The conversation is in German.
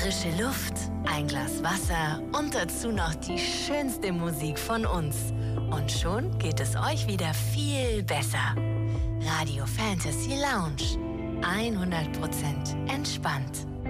Frische Luft, ein Glas Wasser und dazu noch die schönste Musik von uns. Und schon geht es euch wieder viel besser. Radio Fantasy Lounge. 100% entspannt.